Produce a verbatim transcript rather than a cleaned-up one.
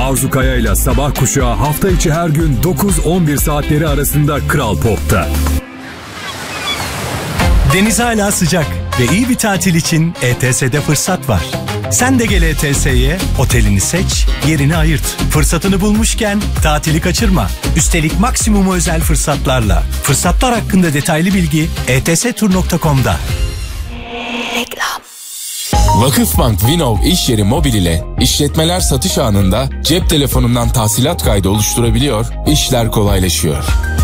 Arzu Kaya ile Sabah Kuşağı hafta içi her gün dokuz on bir saatleri arasında Kral Pop'ta. Deniz hala sıcak ve iyi bir tatil için E T S'de fırsat var. Sen de gel E T S'ye, otelini seç, yerini ayırt. Fırsatını bulmuşken tatili kaçırma. Üstelik maksimum özel fırsatlarla. Fırsatlar hakkında detaylı bilgi e t s tur nokta com'da. Reklam. Vakıfbank Vinov iş yeri mobil ile işletmeler satış anında cep telefonundan tahsilat kaydı oluşturabiliyor, işler kolaylaşıyor.